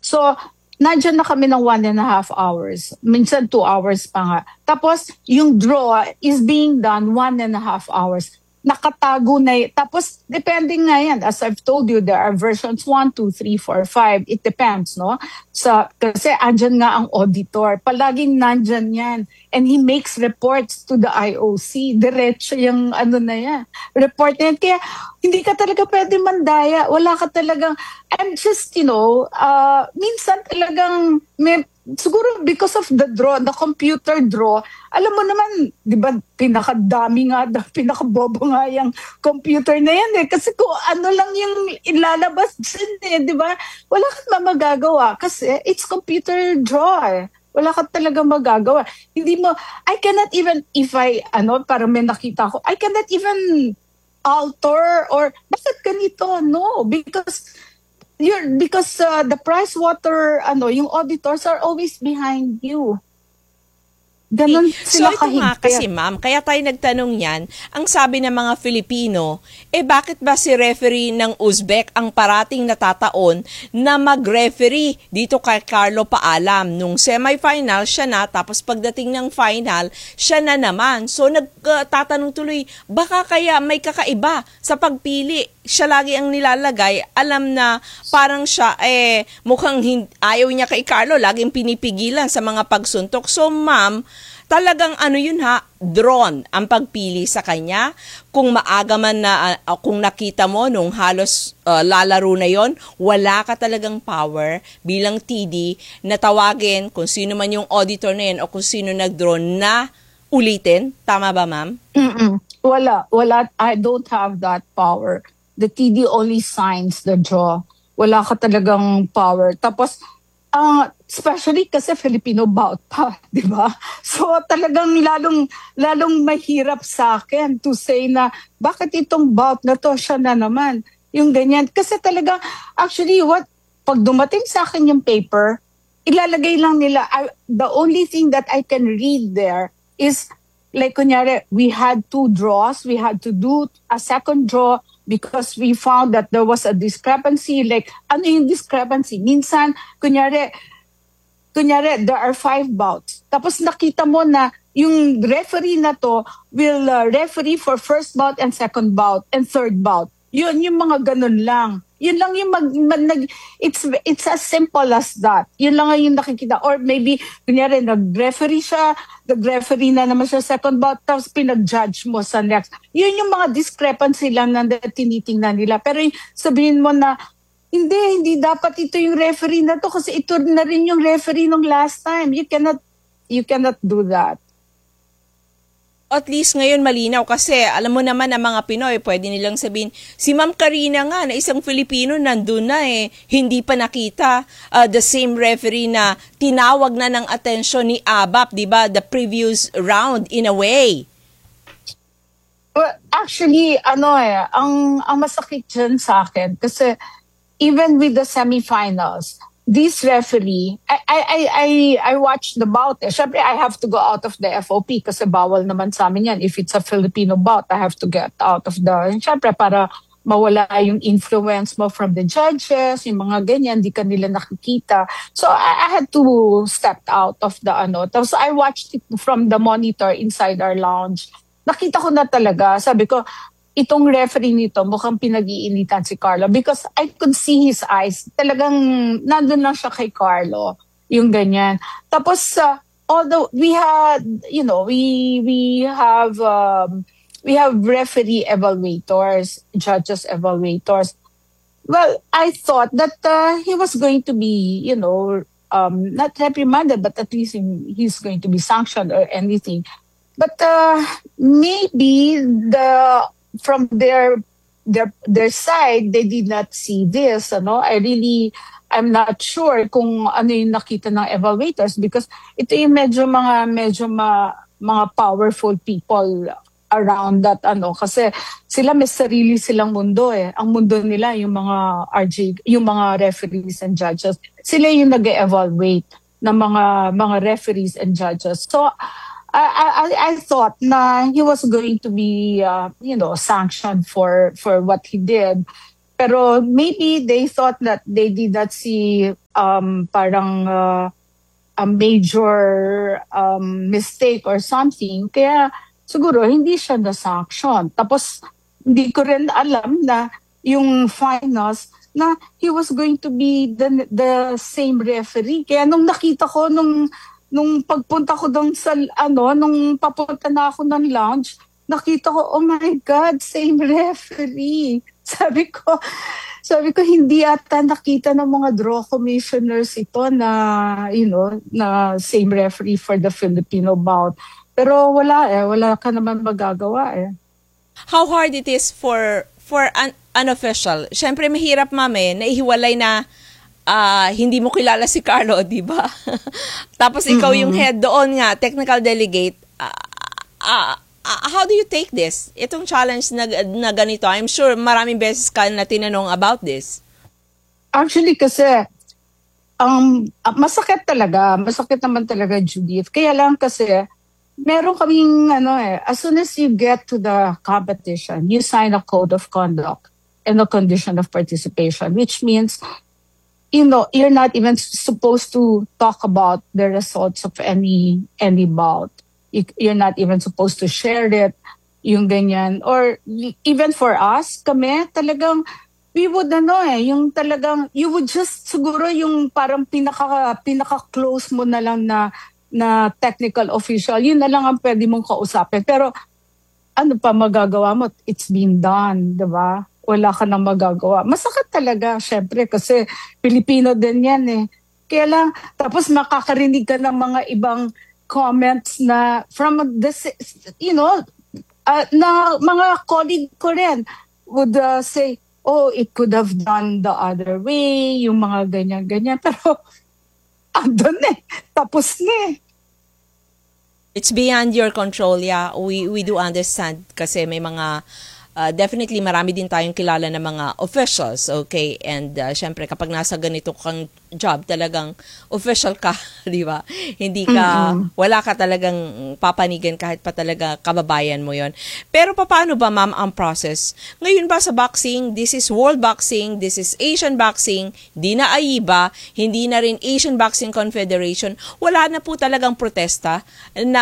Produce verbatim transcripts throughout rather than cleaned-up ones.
So, nandyan na kami ng one and a half hours. Minsan two hours pa nga. Tapos, yung draw is being done one and a half hours. Nakatago na y- Tapos, depending nga yan. As I've told you, there are versions one, two, three, four, five. It depends, no? So, kasi andyan nga ang auditor. Palaging nandyan yan. And he makes reports to the I O C. Diretso yung ano na yan. Report na yan. Kaya, hindi ka talaga pwede mandaya. Wala ka talagang, I'm just, you know, uh, minsan talagang, may, siguro because of the draw, the computer draw, alam mo naman, di ba, pinakadami nga, pinakabobo nga yung computer na yan eh. Kasi kung ano lang yung ilalabas dyan eh, di ba? Wala kang magagawa kasi it's computer draw eh. Wala ka talaga magagawa. Hindi mo, I cannot even, if I, ano, parang may nakita ko, I cannot even alter or, bakit ganito? No, because, you're, because uh, the price water, ano, yung auditors are always behind you. Ganun So sila ito nga kahigpit. kasi ma'am, kaya tayo nagtanong yan, ang sabi ng mga Filipino, eh bakit ba si referee ng Uzbek ang parating natataon na mag-referee dito kay Carlo Paalam? Nung semifinal siya na, tapos pagdating ng final, siya na naman. So nagtatanong tuloy, baka kaya may kakaiba sa pagpili. Siya lagi ang nilalagay, alam na parang siya, eh, mukhang hin- ayaw niya kay Carlo, laging pinipigilan sa mga pagsuntok. So ma'am, talagang ano yun ha, drawn ang pagpili sa kanya. Kung maaga man na, uh, kung nakita mo nung halos uh, lalaro na yon, wala ka talagang power bilang T D na tawagin kung sino man yung auditor na yun o kung sino nag-draw na ulitin. Tama ba ma'am? Mm-mm. Wala, wala. I don't have that power. The T D only signs the draw. Wala ka talagang power. Tapos, uh, especially kasi Filipino bout pa, di ba? So talagang lalong, lalong mahirap sa akin to say na, bakit itong bout na to siya na naman? Yung ganyan. Kasi talaga, actually, what, pag dumating sa akin yung paper, ilalagay lang nila, I, the only thing that I can read there is, like kunyari, we had two draws, we had to do a second draw because we found that there was a discrepancy. Like, ano yung discrepancy? Minsan, kunyari, kunyari, there are five bouts. Tapos nakita mo na yung referee na to will uh, referee for first bout and second bout and third bout. Yun, yung mga ganun lang. Yun lang yung mag, mag, nag, it's, it's as simple as that. Yun lang yung nakikita. Or maybe, kunyari, nag-referee siya, nag-referee na naman siya second bout, tapos pinag-judge mo sa next. Yun yung mga discrepancy lang na tinitingnan nila. Pero sabihin mo na, hindi, hindi dapat ito yung referee na to kasi ito na rin yung referee nung last time. You cannot, you cannot do that. At least ngayon malinaw kasi alam mo naman ang mga Pinoy, pwede nilang sabihin, si Ma'am Karina nga na isang Filipino nandun na eh, hindi pa nakita uh, the same referee na tinawag na ng atensyon ni A B A P, di ba? The previous round in a way. Well, actually, ano eh, ang, ang masakit dyan sa akin kasi even with the semifinals, this referee, I I I I, I watched the bout. Eh. Siyempre, I have to go out of the F O P kasi bawal naman sa amin yan. If it's a Filipino bout, I have to get out of the... Siyempre, para mawala yung influence mo from the judges, yung mga ganyan, di ka nila nakikita. So, I, I had to step out of the ano. Tapos, I watched it from the monitor inside our lounge. Nakita ko na talaga. Sabi ko, itong referee nito, mukhang pinag-iinitan si Carlo because I could see his eyes. Talagang nandun lang siya kay Carlo, yung ganyan. Tapos, uh, although we had, you know, we we have um, we have referee evaluators, judges evaluators. Well, I thought that uh, he was going to be, you know, um, not reprimanded, but at least he's going to be sanctioned or anything. But uh, maybe the from their their their side, they did not see this. Ano? I really, I'm not sure kung ano yung nakita ng evaluators because ito yung medyo mga medyo ma, mga powerful people around that ano kasi sila may sarili silang mundo eh. Ang mundo nila yung mga R J, yung mga referees and judges. Sila yung nag-evaluate ng mga mga referees and judges. So I, I, I thought na he was going to be, uh, you know, sanctioned for, for what he did. Pero maybe they thought that they did not see um, parang uh, a major um, mistake or something. Kaya siguro hindi siya na-sanction. Tapos hindi ko rin alam na yung finals na he was going to be the, the same referee. Kaya nung nakita ko, nung, nung pagpunta ko doon sa, ano, nung papunta na ako ng lounge, nakita ko, oh my God, same referee. Sabi ko, sabi ko, hindi ata nakita ng mga draw commissioners ito na, you know, na same referee for the Filipino bout. Pero wala eh, wala ka naman magagawa eh. How hard it is for for an unofficial? Siyempre mahirap, mami, naihiwalay na uh, hindi mo kilala si Carlo, di ba? Tapos ikaw mm-hmm. yung head doon nga, technical delegate. Uh, uh, uh, how do you take this? Itong challenge na, na ganito, I'm sure maraming beses ka na tinanong about this. Actually kasi, um, masakit talaga. Masakit naman talaga, Judith. Kaya lang kasi, meron kaming, ano eh, as soon as you get to the competition, you sign a code of conduct and a condition of participation, which means, you know, you're not even supposed to talk about the results of any any bout. You, you're not even supposed to share it, yung ganyan. Or even for us, kami, talagang, we would, ano eh, yung talagang, you would just, siguro yung parang pinaka, pinaka-close mo na lang na na technical official, yun na lang ang pwede mong kausapin. Pero ano pa magagawa mo? It's been done, di ba? Wala ka nang magagawa. Masakit talaga, syempre, kasi Pilipino din yan eh. Kaya lang, tapos makakarinig ka ng mga ibang comments na from this, you know, uh, na mga colleague ko rin would uh, say, oh, it could have done the other way, yung mga ganyan-ganyan. Pero andun eh. Tapos na eh. It's beyond your control, yeah. We we do understand kasi may mga uh, definitely marami din tayong kilala na mga officials, okay? And uh, syempre kapag nasa ganito kang job, talagang official ka, di ba? Hindi ka, mm-hmm. wala ka talagang papanigan kahit pa talaga kababayan mo yon. Pero paano ba, ma'am, ang process? Ngayon ba sa boxing, this is World Boxing, this is Asian Boxing, di na A I B A, hindi na rin Asian Boxing Confederation, wala na po talagang protesta na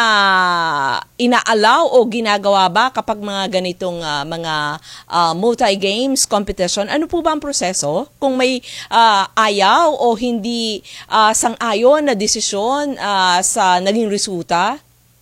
inaalaw o ginagawa ba kapag mga ganitong uh, mga uh, multi-games competition? Ano po ba ang proseso? Kung may uh, ayaw o hindi uh, sang-ayon na desisyon uh, sa naging resulta?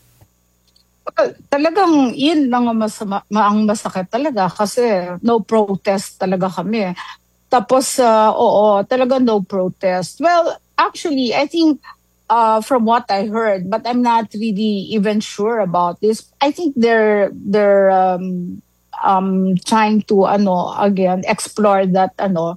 Talagang yun lang ang, masama, ang masakit talaga kasi no protest talaga kami. Tapos, uh, oo, talaga no protest. Well, actually, I think uh, from what I heard, but I'm not really even sure about this, I think they're they're um, um, trying to, ano, again, explore that, ano,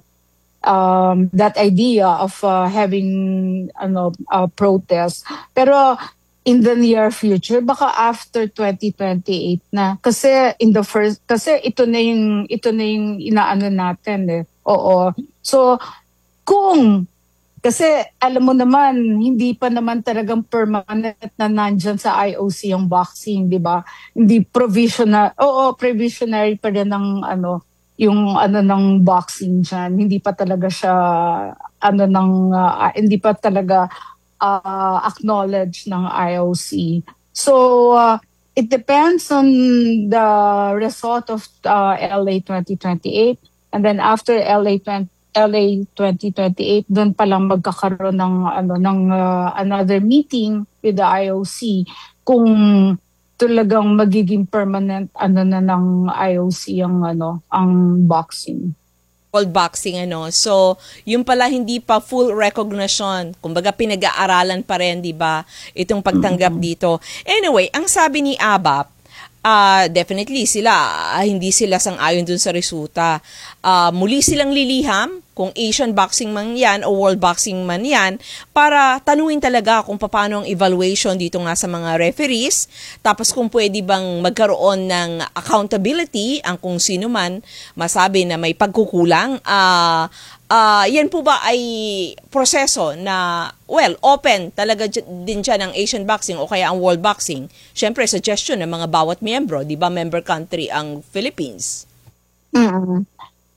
Um, that idea of uh, having ano uh, protest. Pero in the near future, baka after twenty twenty-eight na. Kasi in the first, kasi ito na yung, ito na yung inaano natin eh. Oo. So, kung, kasi alam mo naman, hindi pa naman talagang permanent na nandyan sa I O C yung boxing, di ba? Hindi provisional, oo, provisionary pa rin ng ano, yung ano ng boxing dyan, hindi pa talaga siya ano ng uh, hindi pa talaga uh, acknowledged ng I O C. So uh, it depends on the result of uh, L A twenty twenty-eight, and then after L A twenty twenty-eight, doon pa lang magkakaroon ng ano ng uh, another meeting with the I O C kung talagang magiging permanent ano na ng I O C ang ano ang boxing. World Boxing ano. So, yung pala hindi pa full recognition. Kumbaga pinag-aaralan pa rin, 'di ba? Itong pagtanggap mm-hmm. dito. Anyway, ang sabi ni A B A P, Uh, definitely sila, uh, hindi sila sang-ayon dun sa resulta. Uh, muli silang liliham kung Asian Boxing man yan o World Boxing man yan para tanungin talaga kung paano ang evaluation dito nga sa mga referees. Tapos kung pwede bang magkaroon ng accountability ang kung sino man masabi na may pagkukulang. Uh, Uh, yan po ba ay proseso na, well, open talaga din dyan ang Asian Boxing o kaya ang World Boxing? Siyempre, suggestion ng mga bawat miyembro, di ba member country ang Philippines? Mm.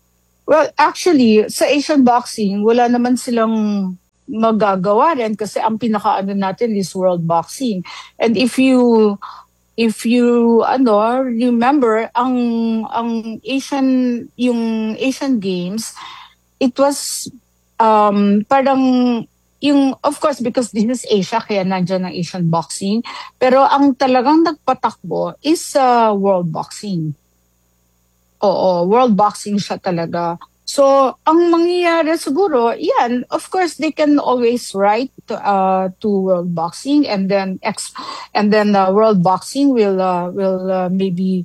Well, actually, sa Asian boxing, wala naman silang magagawa rin kasi ang pinakaano natin is world boxing. And if you if you ano remember ang ang Asian yung Asian Games, it was um parang yung of course because this is Asia kaya nandiyan ang Asian boxing, pero ang talagang nagpatakbo is uh, world boxing. Oo, world boxing siya talaga. So, ang mangyayari siguro, yan, of course, they can always write to, uh, to World Boxing and then ex and then uh, World Boxing will uh, will uh, maybe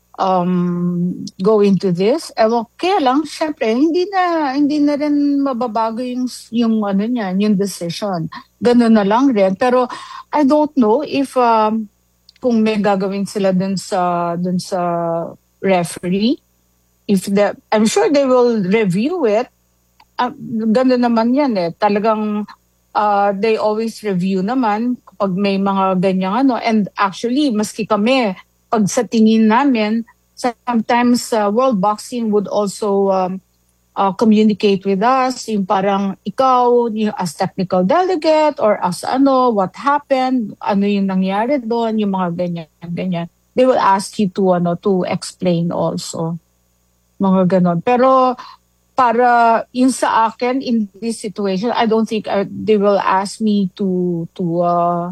um, go into this. Ewan, kaya lang, syempre, hindi na hindi na rin mababago yung yung ano niyan, yung decision. Ganun na lang rin. Pero I don't know if um, kung may gagawin sila dun sa dun sa referee. If the, I'm sure they will review it. Uh, ganda naman yan eh. Talagang uh, they always review naman pag may mga ganyang ano. And actually, maski kami, pag sa tingin namin, sometimes uh, World Boxing would also um, uh, communicate with us. Yung parang ikaw, yung as technical delegate or as ano, what happened, ano yung nangyari doon, yung mga ganyan, ganyan. They will ask you to, ano, to explain also. Mga ganon. Pero para yun sa akin in this situation, I don't think uh, they will ask me to to uh,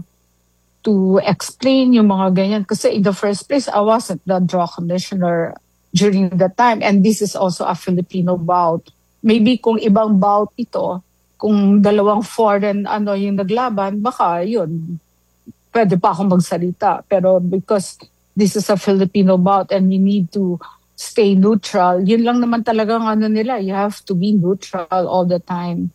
to explain yung mga ganyan kasi in the first place I wasn't the draw commissioner during that time and this is also a Filipino bout. Maybe kung ibang bout ito, kung dalawang foreign ano yung naglaban, baka yun pwede pa akong magsalita. Pero because this is a Filipino bout and you need to stay neutral. Yun lang naman talagang ano nila. You have to be neutral all the time.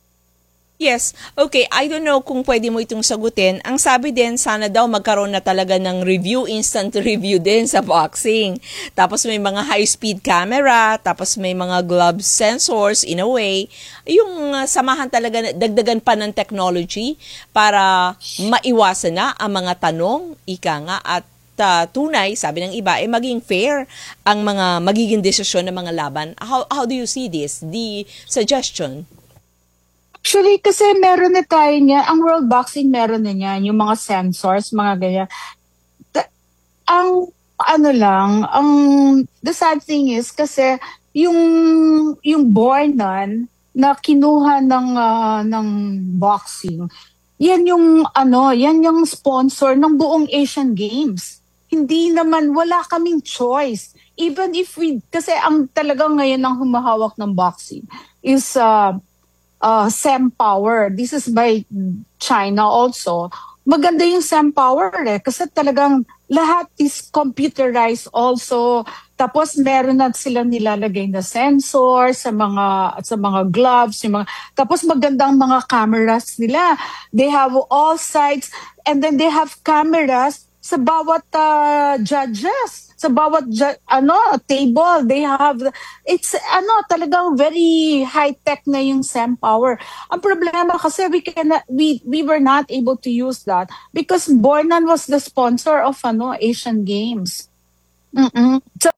Yes. Okay, I don't know kung pwede mo itong sagutin. Ang sabi din, sana daw magkaroon na talaga ng review, instant review din sa boxing. Tapos may mga high-speed camera, tapos may mga glove sensors in a way. Yung uh, samahan talaga, dagdagan pa ng technology para maiwasan na ang mga tanong, ika nga, at Uh, tunay, sabi ng iba, eh maging fair ang mga magiging desisyon ng mga laban. How how do you see this, the suggestion? Actually, kasi meron na tayo niya, ang World Boxing meron na niyan, yung mga sensors, mga ganyan. The, ang ano lang, ang the sad thing is kasi yung yung Bornan na kinuha ng uh, ng boxing, yan yung ano, yan yung sponsor ng buong Asian Games. Hindi naman, wala kaming choice. Even if we, kasi ang talagang ngayon ang humahawak ng boxing is uh, uh, SemPower. This is by China also. Maganda yung SemPower eh, kasi talagang lahat is computerized also. Tapos meron na silang nilalagay na sensor sa mga sa mga gloves, yung mga, tapos magandang mga cameras nila. They have all sides and then they have cameras sa bawat uh, judges, sa bawat ju- ano table. They have, it's ano talagang very high tech na yung SemPower. Ang problema kasi we cannot, we we were not able to use that because Bornan was the sponsor of ano Asian Games. Mm-mm. So,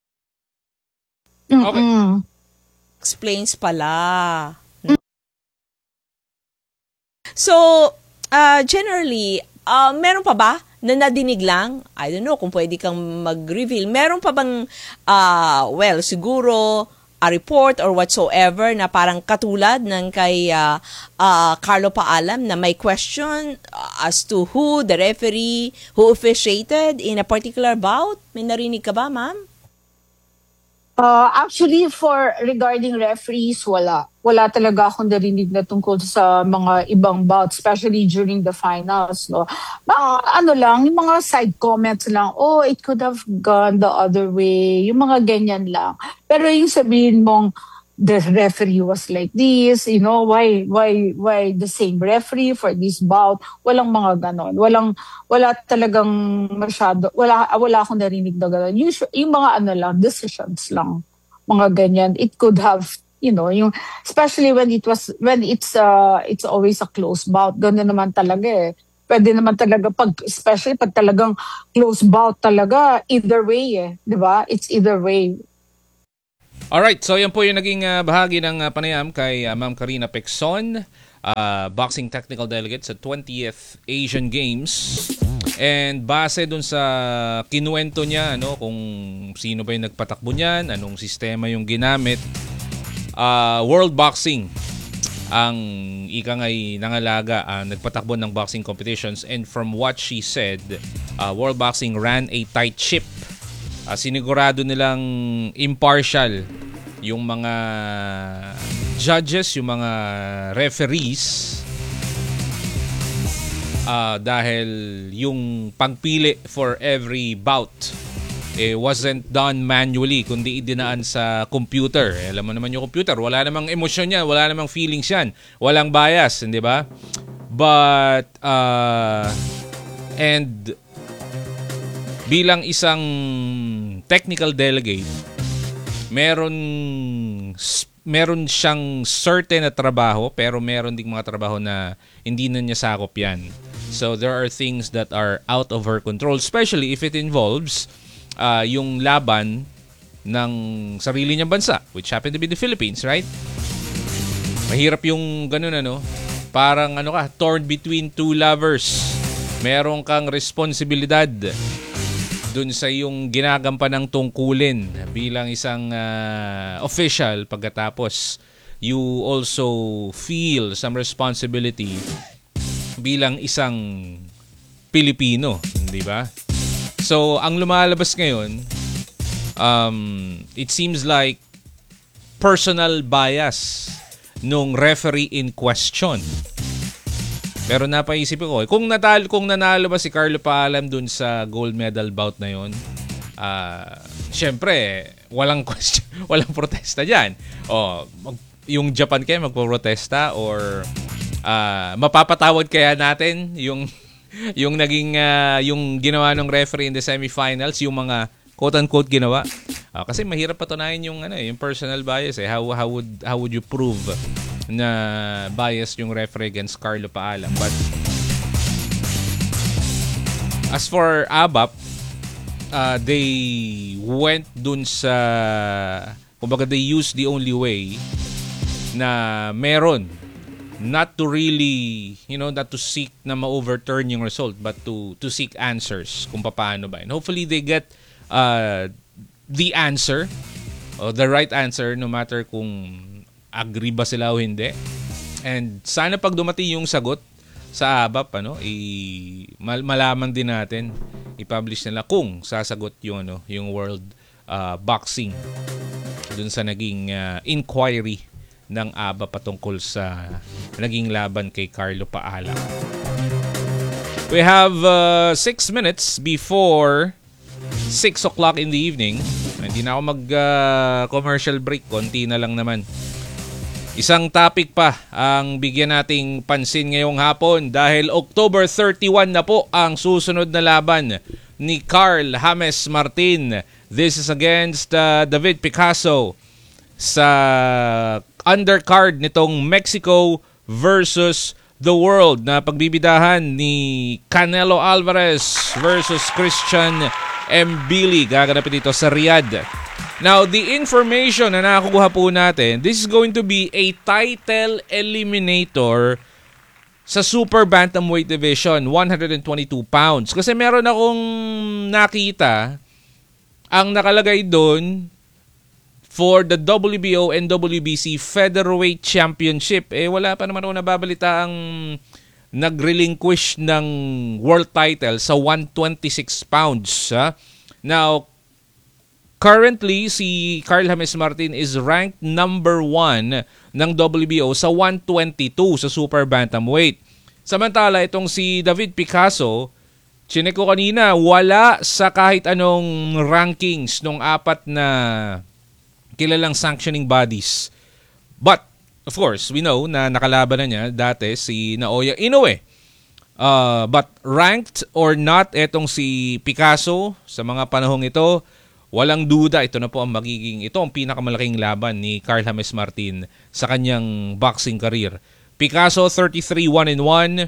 mm-mm. Okay. Explains pala. So, uh, generally, uh, meron pa ba na nadinig lang? I don't know kung pwede kang mag-reveal. Meron pa bang, uh, well, siguro, a report or whatsoever na parang katulad ng kay uh, uh, Carlo Paalam na may question as to who the referee who officiated in a particular bout? May narinig ka ba, ma'am? Uh, actually, for regarding referees, wala. Wala talaga akong narinig na tungkol sa mga ibang bouts, especially during the finals. No? Mga ano lang, yung mga side comments lang, oh, it could have gone the other way, yung mga ganyan lang. Pero yung sabihin mong, the referee was like this, you know, why why why the same referee for this bout? Walang mga ganon. Walang wala talagang masyado, wala wala akong narinig na ganon. Usually, yung mga ano lang, decisions lang. Mga ganyan. It could have, you know, yung especially when it was when it's uh it's always a close bout. Ganun naman talaga eh. Pwede naman talaga pag especially pag talagang close bout talaga, either way eh, 'di ba? It's either way. Alright, so yan po yung naging uh, bahagi ng uh, panayam kay uh, Ma'am Karina Pecson, uh, boxing technical delegate sa twentieth Asian Games. And base dun sa kinuwento niya, ano, kung sino ba yung nagpatakbo niyan, anong sistema yung ginamit, uh, World Boxing ang ika nga'y nangalaga, uh, nagpatakbo ng boxing competitions. And from what she said, uh, World Boxing ran a tight ship. Uh, sinigurado nilang impartial yung mga judges, yung mga referees, uh, dahil yung pagpili for every bout eh, wasn't done manually, kundi idinaan sa computer. Eh, alam mo naman yung computer, wala namang emosyon yan, wala namang feelings yan, walang bias, hindi ba? But uh, and bilang isang technical delegate, meron meron siyang certain na trabaho, pero meron ding mga trabaho na hindi na niya sakop yan. So there are things that are out of her control, especially if it involves uh, yung laban ng sarili niyang bansa, which happened to be the Philippines, right? Mahirap yung ganun, ano, parang ano ka, torn between two lovers. Meron kang responsibilidad dun sa yung ginagampan ng tungkulin bilang isang uh, official. Pagkatapos you also feel some responsibility bilang isang Pilipino, di ba? So ang lumalabas ngayon, um, it seems like personal bias nung referee in question. Pero napaisip ko, kung natalo, kung nanalo ba si Carlo Paalam dun sa gold medal bout na yon, uh, syempre, walang question, walang protesta diyan. O, mag, yung Japan kaya magpo-protesta or uh, mapapatawad kaya natin yung yung naging uh, yung ginawa ng referee in the semifinals, yung mga quote-unquote ginawa. Uh, kasi mahirap patunayan yung ano, yung personal bias eh. How how would how would you prove na bias yung referee against Carlo Paalam? But as for A B A P, uh, they went dun sa, kumbaga they used the only way na meron, not to really, you know, not to seek na ma-overturn yung result, but to to seek answers kung paano ba. And hopefully they get uh, the answer, or the right answer, no matter kung agree ba sila o hindi. And sana pag dumating yung sagot sa A B A P, ano, i mal- malaman din natin, i-publish nila kung sasagot yung ano, yung World uh, Boxing dun sa naging uh, inquiry ng A B A P patungkol sa naging laban kay Carlo Paalam. We have uh, six minutes before six o'clock in the evening. Hindi na ako mag-commercial uh, break. Konti na lang naman. Isang topic pa ang bigyan nating pansin ngayong hapon dahil October thirty-one na po ang susunod na laban ni Carl James Martin. This is against uh, David Picasso sa undercard nitong Mexico versus the World na pagbibidahan ni Canelo Alvarez versus Christian Mbili. Gaganapin dito sa Riyadh. Now, the information na nakakuha po natin, this is going to be a title eliminator sa Super Bantamweight Division, one twenty-two pounds. Kasi meron akong nakita, ang nakalagay doon for the W B O and W B C Featherweight Championship. Eh, wala pa naman ako nababalita ang nag-relinquish ng world title sa one twenty-six pounds. Ha? Now, currently, si Carl James Martin is ranked number one ng W B O sa one twenty-two sa Super Bantamweight. Samantala, itong si David Picasso, chinek ko kanina, wala sa kahit anong rankings ng apat na kilalang sanctioning bodies. But, of course, we know na nakalaban na niya dati si Naoya Inoue. Uh, but ranked or not, etong si Picasso sa mga panahong ito, walang duda, ito na po ang magiging, ito ang pinakamalaking laban ni Carl James Martin sa kanyang boxing career. Picasso, thirty-three one and one,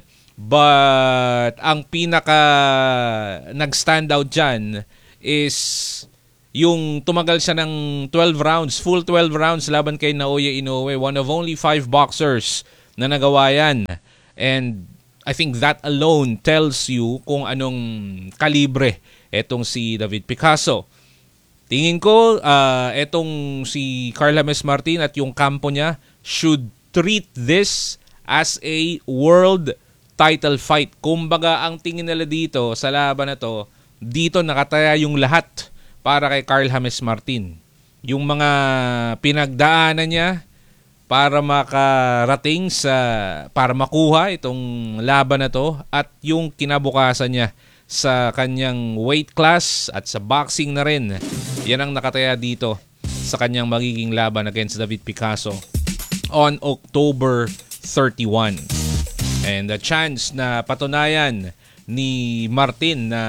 but ang pinaka nag-stand out dyan is yung tumagal siya ng twelve rounds, full twelve rounds laban kay Naoya Inoue. One of only five boxers na nagawa yan. And I think that alone tells you kung anong kalibre etong si David Picasso. Tingin ko, uh, etong si Carl James Martin at yung kampo niya should treat this as a world title fight. Kumbaga, ang tingin nila dito sa laban na to, dito nakataya yung lahat para kay Carl James Martin. Yung mga pinagdaanan niya para makarating sa, para makuha itong laban na to at yung kinabukasan niya sa kanyang weight class at sa boxing na rin. Yan ang nakataya dito sa kanyang magiging laban against David Picasso on October thirty-first. And the chance na patunayan ni Martin na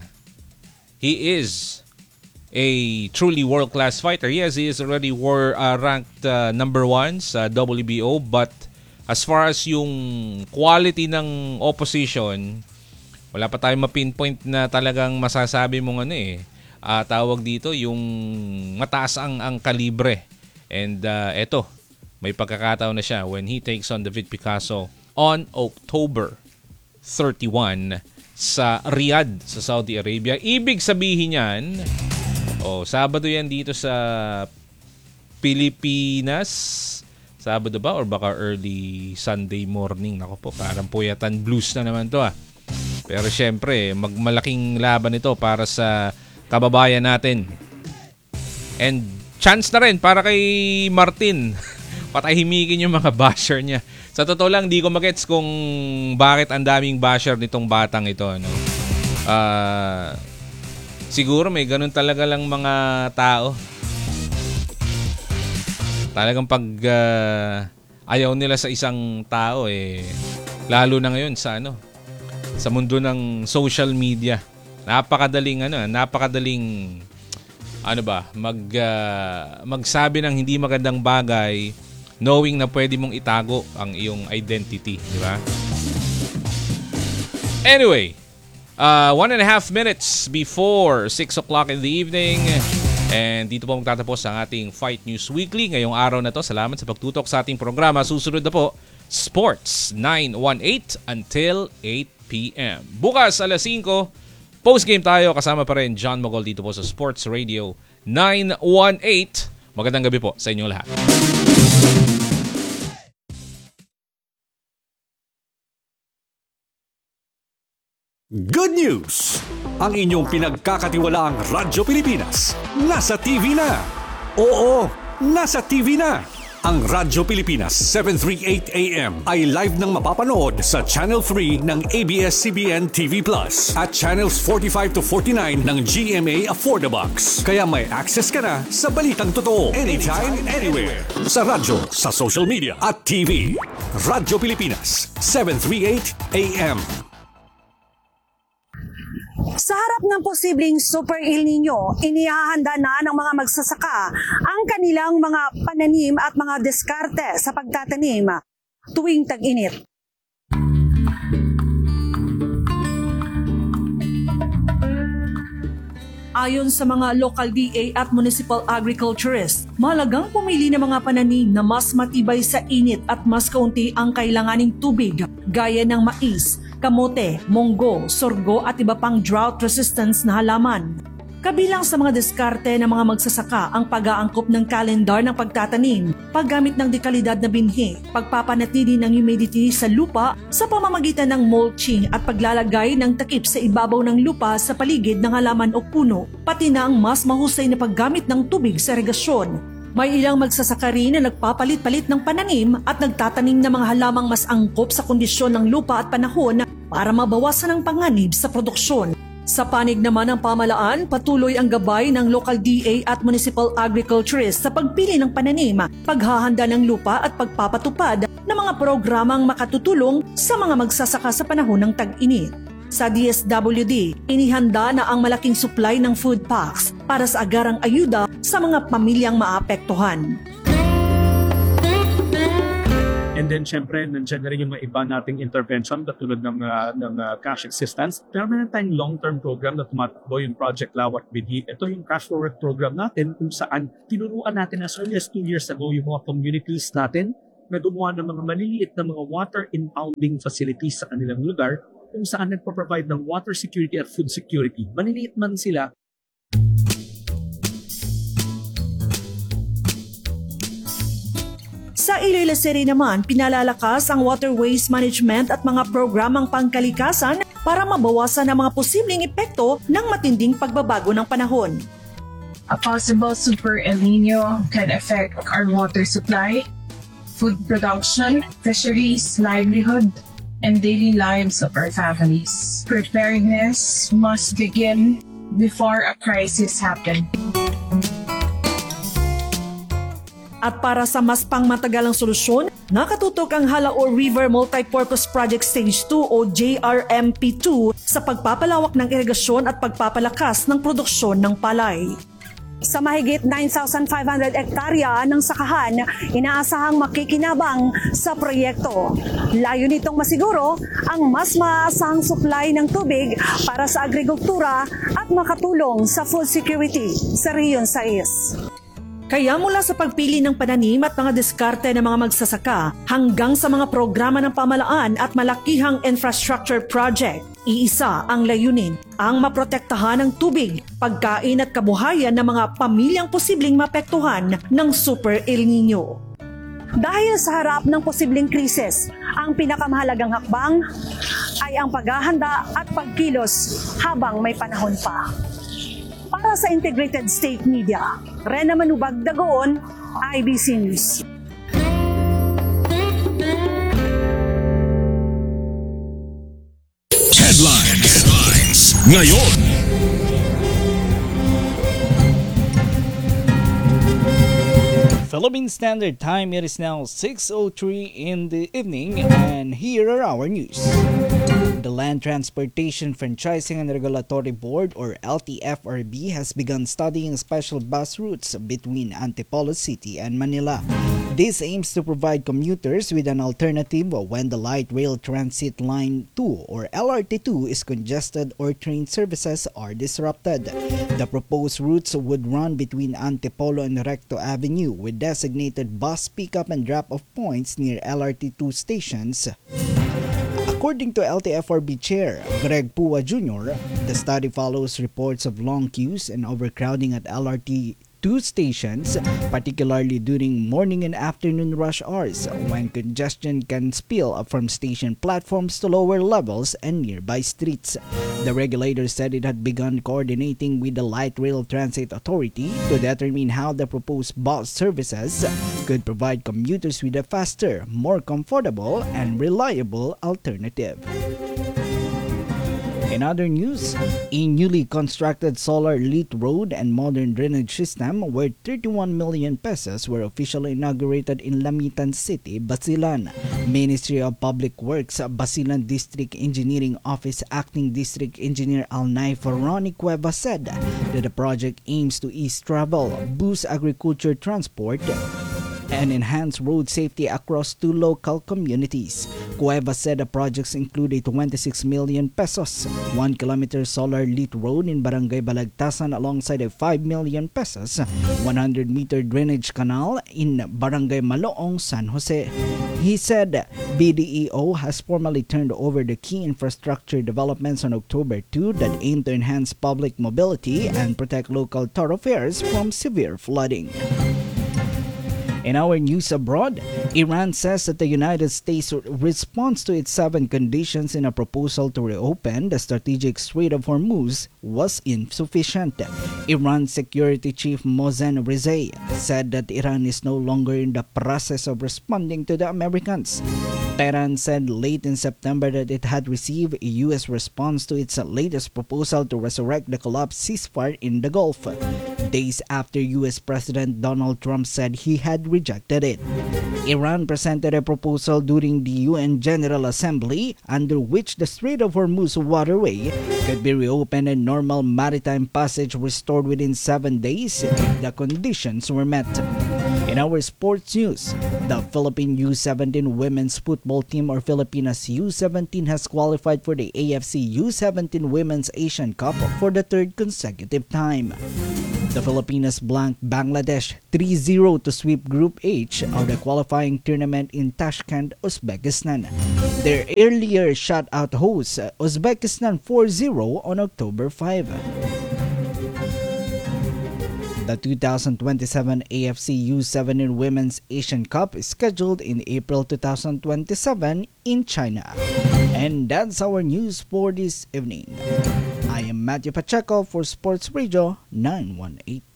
he is a truly world-class fighter. Yes, he is already war, uh, ranked uh, number one sa W B O, but as far as yung quality ng opposition, wala pa tayong ma-pinpoint na talagang masasabi mong ano eh. Uh, tawag dito yung mataas ang, ang kalibre. And uh, eto, may pagkakataon na siya when he takes on David Picasso on October thirty-first sa Riyadh, sa Saudi Arabia. Ibig sabihin yan, oh, Sabado yan dito sa Pilipinas. Sabado ba? Or baka early Sunday morning. Nako po, parang puyatan blues na naman to ah. Pero syempre, magmalaking laban ito para sa kababayan natin. And chance na rin para kay Martin. Patahimikin yung mga basher niya. Sa totoo lang, di ko magets kung bakit ang daming basher nitong batang ito. No? Uh, siguro may ganun talaga lang mga tao. Talagang pag uh, ayaw nila sa isang tao, eh, lalo na ngayon sa ano, sa mundo ng social media. Napakadaling ano, napakadaling ano ba, mag uh, magsabi ng hindi magandang bagay knowing na pwede mong itago ang iyong identity, di ba? Anyway, uh, one and a half minutes before six o'clock in the evening. And dito po magtatapos ang ating Fight News Weekly ngayong araw na to. Salamat sa pagtutok sa ating programa. Susunod na po, Sports nine eighteen until eight p.m. Bukas alas singko, postgame tayo. Kasama pa rin John Mogol dito po sa Sports Radio nine eighteen. Magandang gabi po sa inyong lahat. Good news! Ang inyong pinagkakatiwalaang Radyo Pilipinas nasa T V na. Oo, nasa T V na. Ang Radyo Pilipinas seven thirty-eight A M ay live nang mapapanood sa Channel three ng A B S C B N T V Plus at Channels forty-five to forty-nine ng G M A Affordabox. Kaya may access ka na sa balitang totoo anytime, anywhere. Sa radyo, sa social media at T V. Radyo Pilipinas seven thirty-eight A M. Sa harap ng posibleng Super El Nino, inihahanda na ng mga magsasaka ang kanilang mga pananim at mga diskarte sa pagtatanim tuwing tag-init. Ayon sa mga local D A at municipal agriculturists, mahalagang pumili ng mga pananim na mas matibay sa init at mas kaunti ang kailanganing tubig, gaya ng mais, kamote, monggo, sorgo at iba pang drought resistance na halaman. Kabilang sa mga diskarte ng mga magsasaka ang pag-aangkop ng kalendar ng pagtatanim, paggamit ng dekalidad na binhi, pagpapanatili ng humidity sa lupa sa pamamagitan ng mulching at paglalagay ng takip sa ibabaw ng lupa sa paligid ng halaman o puno, pati na ang mas mahusay na paggamit ng tubig sa irigasyon. May ilang magsasaka rin na nagpapalit-palit ng pananim at nagtatanim ng mga halamang mas angkop sa kondisyon ng lupa at panahon para mabawasan ang panganib sa produksyon. Sa panig naman ng pamalaan, patuloy ang gabay ng local D A at municipal agriculturists sa pagpili ng pananim, paghahanda ng lupa at pagpapatupad ng mga programang makatutulong sa mga magsasaka sa panahon ng tag-init. Sa D S W D, inihanda na ang malaking supply ng food packs para sa agarang ayuda sa mga pamilyang maapektuhan. And then, syempre, nandiyan na rin yung mga iba nating intervention katulad ng, uh, ng uh, cash assistance. Pero meron tayong long-term program na tumatakbo, yung Project Lawat Bidi. Ito yung cash forward program natin kung saan tinuruan natin as early as two years ago yung mga communities natin na gumawa ng mga maliliit na mga water impounding facilities sa kanilang lugar kung saan nagpo-provide ng water security at food security. Maliliit man sila. Sa Iloilo City naman, pinalalakas ang water waste management at mga programang pangkalikasan para mabawasan ang mga posibleng epekto ng matinding pagbabago ng panahon. A possible Super El Nino can affect our water supply, food production, fisheries, livelihood, and daily lives of our families. Preparedness must begin before a crisis happens. At para sa mas pangmatagalang solusyon, nakatutok ang Halaor River Multipurpose Project Stage two o J R M P two sa pagpapalawak ng irigasyon at pagpapalakas ng produksyon ng palay. Sa mahigit nine thousand five hundred hektarya ng sakahan, inaasahang makikinabang sa proyekto. Layo nitong masiguro ang mas maasahang supply ng tubig para sa agrikultura at makatulong sa food security sa Region six. Kaya mula sa pagpili ng pananim at mga diskarte ng mga magsasaka hanggang sa mga programa ng pamalaan at malakihang infrastructure project, iisa ang layunin, ang maprotektahan ng tubig, pagkain at kabuhayan ng mga pamilyang posibleng mapektuhan ng Super El Nino. Dahil sa harap ng posibleng krisis, ang pinakamahalagang hakbang ay ang paghahanda at pagkilos habang may panahon pa. Para sa Integrated State Media, Rena Manubag Dagoon, I B C News. Headlines. Headlines. Ngayon. Philippine Standard Time, it is now six oh three in the evening, and here are our news. The Land Transportation Franchising and Regulatory Board, or L T F R B, has begun studying special bus routes between Antipolo City and Manila. This aims to provide commuters with an alternative when the Light Rail Transit Line two or L R T two is congested or train services are disrupted. The proposed routes would run between Antipolo and Recto Avenue with designated bus pickup and drop-off points near L R T two stations. According to L T F R B Chair Greg Pua Junior, the study follows reports of long queues and overcrowding at L R T two stations, particularly during morning and afternoon rush hours when congestion can spill up from station platforms to lower levels and nearby streets. The regulator said it had begun coordinating with the Light Rail Transit Authority to determine how the proposed bus services could provide commuters with a faster, more comfortable, and reliable alternative. In other news, a newly constructed solar lit road and modern drainage system worth thirty-one million pesos were officially inaugurated in Lamitan City, Basilan. Ministry of Public Works, Basilan District Engineering Office Acting District Engineer Alnay Ferroni Cueva said that the project aims to ease travel, boost agriculture transport, and enhance road safety across two local communities. Cueva said the projects include a twenty-six million pesos, one kilometer solar lit road in Barangay Balagtasan alongside a five million pesos, one hundred meter drainage canal in Barangay Maloong, San Jose. He said B D E O has formally turned over the key infrastructure developments on October second that aim to enhance public mobility and protect local thoroughfares from severe flooding. In our news abroad, Iran says that the United States' response to its seven conditions in a proposal to reopen the strategic Strait of Hormuz was insufficient. Iran's Security Chief Mohsen Rizei said that Iran is no longer in the process of responding to the Americans. Tehran said late in September that it had received a U S response to its latest proposal to resurrect the collapsed ceasefire in the Gulf, days after U S President Donald Trump said he had rejected it. Iran presented a proposal during the U N General Assembly under which the Strait of Hormuz waterway could be reopened and normal maritime passage restored within seven days if the conditions were met. In In our sports news, the Philippine U seventeen women's football team or Filipinas U seventeen has qualified for the A F C U seventeen Women's Asian Cup for the third consecutive time. The Filipinas blanked Bangladesh three zero to sweep Group H of the qualifying tournament in Tashkent, Uzbekistan. Their earlier shut-out hosts Uzbekistan four zero on October fifth. The two thousand twenty-seven A F C U seventeen Women's Asian Cup is scheduled in April twenty twenty-seven in China. And that's our news for this evening. I am Matthew Pacheco for Sports Radio nine one eight.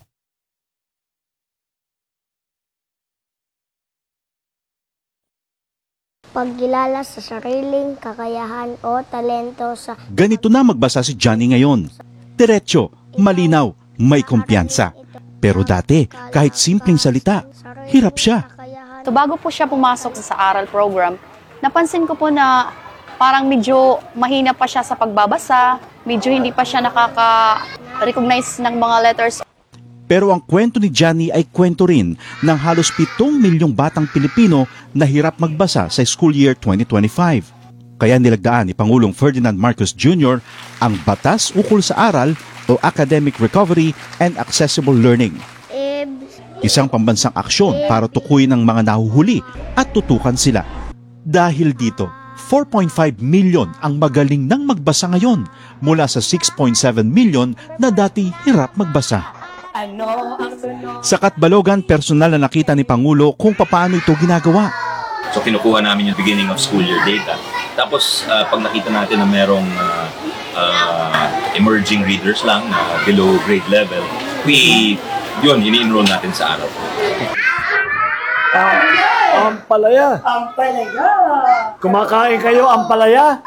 Pagkilala sa sariling kakayahan o talento sa... Ganito na magbasa si Johnny ngayon. Diretso, malinaw, may kumpiyansa. Pero dati, kahit simpleng salita, hirap siya. So bago po siya pumasok sa aral program, napansin ko po na parang medyo mahina pa siya sa pagbabasa, medyo hindi pa siya nakaka-recognize ng mga letters. Pero ang kwento ni Johnny ay kwento rin ng halos pitong milyong batang Pilipino na hirap magbasa sa school year twenty twenty-five. Kaya nilagdaan ni Pangulong Ferdinand Marcos Junior ang Batas Ukol sa Aral o Academic Recovery and Accessible Learning. Isang pambansang aksyon para tukuyin ang mga nahuhuli at tutukan sila. Dahil dito, four point five million ang magaling nang magbasa ngayon mula sa six point seven million na dati hirap magbasa. Sa Katbalogan, personal na nakita ni Pangulo kung paano ito ginagawa. So kinukuha namin yung beginning of school year data. Tapos uh, pag nakita natin na merong uh, uh, emerging readers lang na uh, below grade level, we, yun, ini-enroll natin sa araw. Ampalaya. Ampalaya. Kumakain kayo, ampalaya?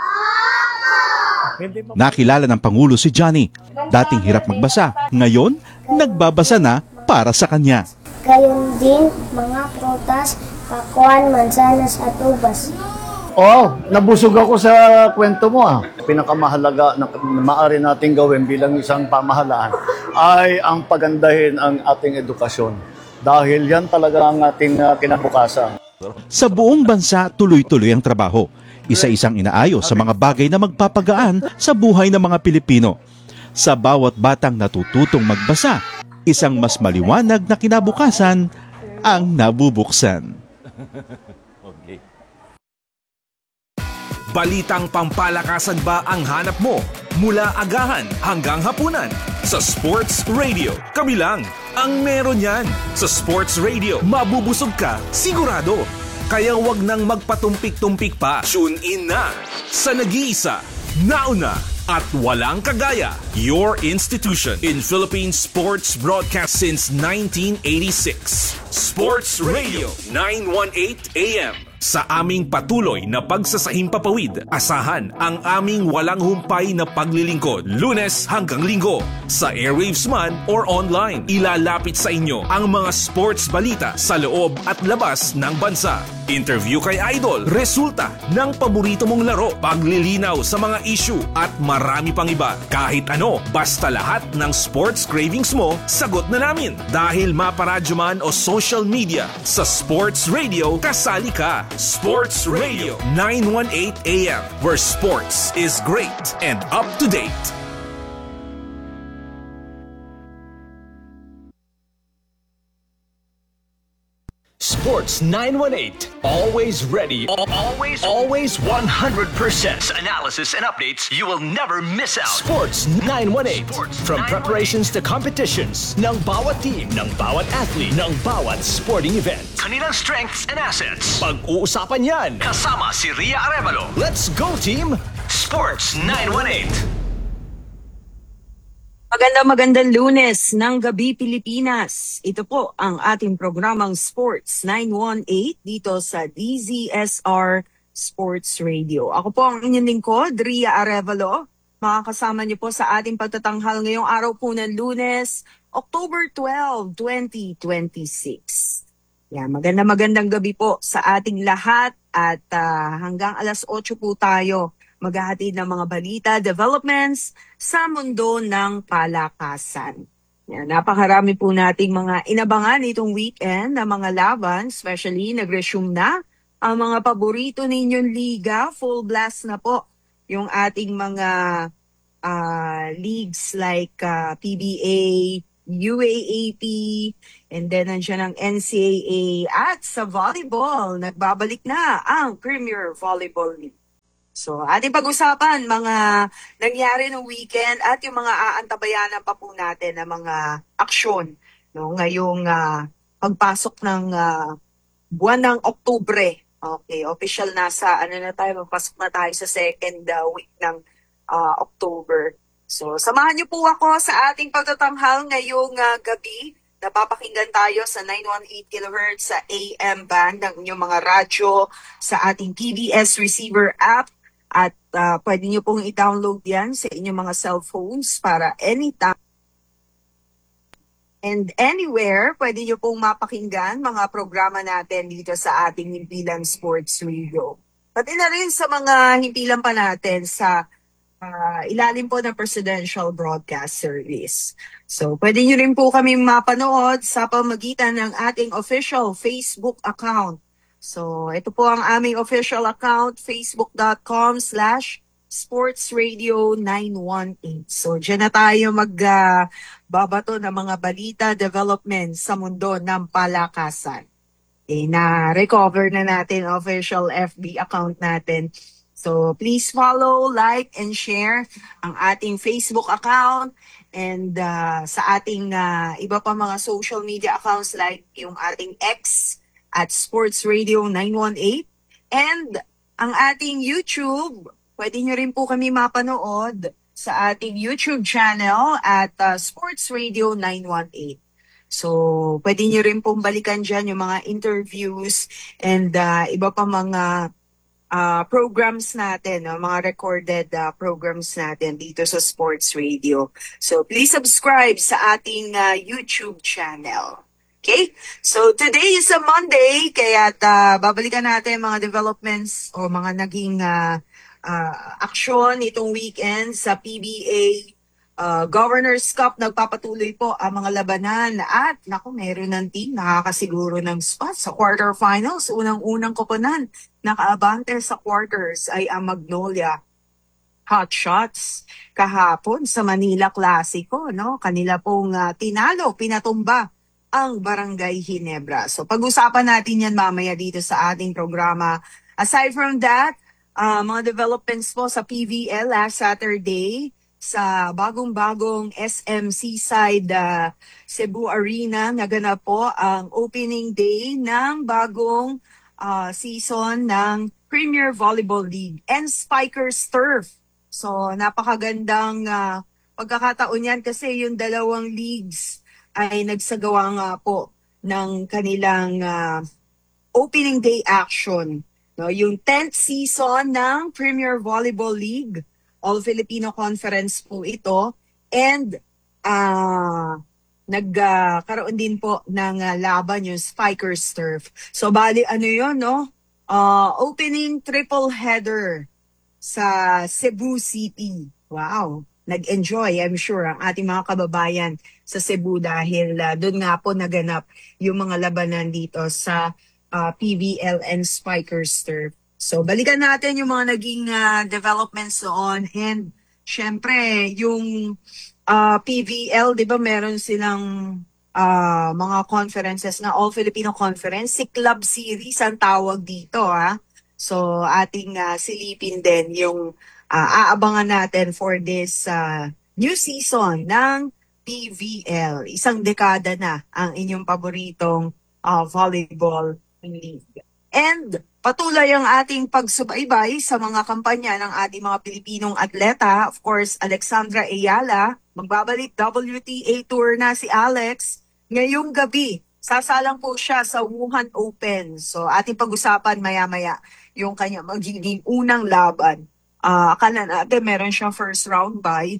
Nakilala ng Pangulo si Johnny. Dating hirap magbasa, ngayon nagbabasa na para sa kanya. Gayon din mga prutas, pakuan, mansanas at ubas. Oh, nabusog ako sa kwento mo ah. Pinakamahalaga na maaari nating gawin bilang isang pamahalaan ay ang pagandahin ang ating edukasyon. Dahil yan talaga ang ating uh, kinabukasan. Sa buong bansa, tuloy-tuloy ang trabaho. Isa-isang inaayos sa mga bagay na magpapagaan sa buhay ng mga Pilipino. Sa bawat batang natututong magbasa, isang mas maliwanag na kinabukasan ang nabubuksan. Okay. Balitang pampalakasan ba ang hanap mo? Mula agahan hanggang hapunan. Sa Sports Radio, kami lang ang meron yan. Sa Sports Radio, mabubusog ka, sigurado. Kaya wag nang magpatumpik-tumpik pa. Tune in na sa nag-iisa, nauna, at walang kagaya. Your institution in Philippine sports broadcast since nineteen eighty-six. Sports Radio nine eighteen A M. Sa aming patuloy na pagsasahimpapawid, asahan ang aming walang humpay na paglilingkod. Lunes hanggang Linggo, sa airwaves man or online. Ilalapit sa inyo ang mga sports balita sa loob at labas ng bansa. Interview kay Idol, resulta ng paborito mong laro, paglilinaw sa mga issue at marami pang iba. Kahit ano, basta lahat ng sports cravings mo, sagot na namin. Dahil maparadyo man o social media, sa Sports Radio, kasali ka. Sports Radio nine eighteen A M, where sports is great and up to date. Sports nine eighteen, always ready, always, always one hundred percent analysis and updates you will never miss out. Sports nine eighteen, from preparations to competitions, ng bawat team, ng bawat athlete, ng bawat sporting event. Kanilang strengths and assets. Pag-uusapan yan, kasama si Ria Arevalo. Let's go team! Sports nine eighteen. Magandang magandang Lunes ng Gabi Pilipinas. Ito po ang ating programang Sports nine eighteen dito sa D Z S R Sports Radio. Ako po ang inyong lingkod, Ria Arevalo. Makakasama niyo po sa ating pagtatanghal ngayong araw po ng Lunes, October twelfth, twenty twenty-six. Yan, magandang magandang gabi po sa ating lahat at uh, hanggang alas otso po tayo maghahatid ng mga balita, developments sa mundo ng palakasan. Yan, napakarami po nating mga inabangan itong weekend na mga laban, especially nag-resume na ang mga paborito ninyong liga. Full blast na po yung ating mga uh, leagues like uh, P B A, U A A P, and then nandiyan ang N C A A. At sa volleyball, nagbabalik na ang Premier Volleyball League. So, ating pag-usapan mga nangyari ng weekend at yung mga aantabayanan pa po natin na mga aksyon no, ngayong uh, pagpasok ng uh, buwan ng Oktubre. Okay, official na sa ano na tayo, magpasok na tayo sa second uh, week ng uh, October. So, samahan niyo po ako sa ating pagtatanghal ngayong uh, gabi. Napapakinggan tayo sa nine eighteen kilohertz sa A M band ng inyong mga radyo sa ating P B S receiver app. At uh, pwede nyo pong i-download yan sa inyong mga cellphones para anytime and anywhere, pwede nyo pong mapakinggan mga programa natin dito sa ating Himpilan Sports Radio. Pati na rin sa mga himpilan pa natin sa uh, ilalim po ng Presidential Broadcast Service. So, pwede nyo rin po kami mapanood sa pamagitan ng ating official Facebook account. So, ito po ang aming official account, facebook.com slash sportsradio918. So, dyan na tayo magbabato uh, ng mga balita, development sa mundo ng palakasan. Okay, na-recover na natin official F B account natin. So, please follow, like, and share ang ating Facebook account and uh, sa ating uh, iba pa mga social media accounts like yung ating X, at Sports Radio nine one eight, and ang ating YouTube, pwede nyo rin po kami mapanood sa ating YouTube channel at uh, Sports Radio nine one eight. So, pwede nyo rin pong balikan dyan yung mga interviews and uh, iba pa mga uh, programs natin, no? Mga recorded uh, programs natin dito sa Sports Radio. So, please subscribe sa ating uh, YouTube channel. Okay? So, today is a Monday, kaya uh, babalikan natin mga developments o mga naging uh, uh, aksyon itong weekend sa P B A uh, Governor's Cup. Nagpapatuloy po ang mga labanan at naku, meron ng team nakakasiguro ng spot sa quarterfinals. Unang-unang koponan nakaabante sa quarters ay ang Magnolia Hotshots kahapon sa Manila Clasico. No? Kanila pong uh, tinalo, pinatumba ang Barangay Ginebra. So pag-usapan natin yan mamaya dito sa ating programa. Aside from that, uh, mga developments po sa P V L last Saturday sa bagong-bagong S M Seaside uh, Cebu Arena, naganap po ang opening day ng bagong uh, season ng Premier Volleyball League and Spikers Turf. So napakagandang uh, pagkakataon yan kasi yung dalawang leagues ay nagsagawa nga po ng kanilang uh, opening day action. No? Yung tenth season ng Premier Volleyball League, All-Filipino Conference po ito, and uh, nagkaroon uh, din po ng uh, laban yung Spikers Turf. So bali ano yun, no? Uh, opening triple header sa Cebu City. Wow! Nag-enjoy, I'm sure, ang ating mga kababayan sa Cebu dahil uh, doon nga po naganap yung mga labanan dito sa uh, P V L and Spikers Turf. So, balikan natin yung mga naging uh, developments noon. And, syempre, yung uh, P V L, di ba, meron silang uh, mga conferences na All-Filipino Conference. Si Club Series ang tawag dito, ha? So, ating uh, silipin din yung uh, aabangan natin for this uh, new season ng P V L. Isang dekada na ang inyong paboritong uh, volleyball league. And patuloy ang ating pagsubaybay sa mga kampanya ng ating mga Pilipinong atleta. Of course, Alexandra Ayala, magbabalik W T A Tour na si Alex. Ngayong gabi, sasalang po siya sa Wuhan Open. So ating pag-usapan maya-maya yung kanya magiging unang laban. Uh, akala natin meron siyang first round bye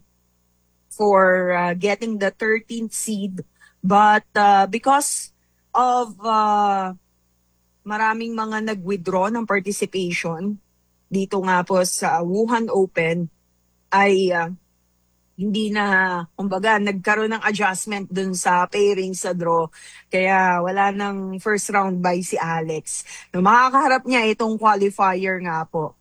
for uh, getting the thirteenth seed. But uh, because of uh, maraming mga nag-withdraw ng participation dito nga po sa Wuhan Open, ay uh, hindi na, kumbaga, nagkaroon ng adjustment dun sa pairing sa draw. Kaya wala nang first round bye si Alex. No, makakaharap niya itong qualifier nga po